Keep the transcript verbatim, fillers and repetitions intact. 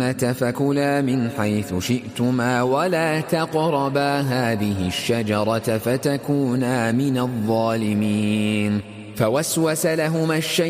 الجنة فكلا من حيث شئتما ولا تقربا هذه الشجرة فتكونا من الظالمين. فوسوس لهما الشيطان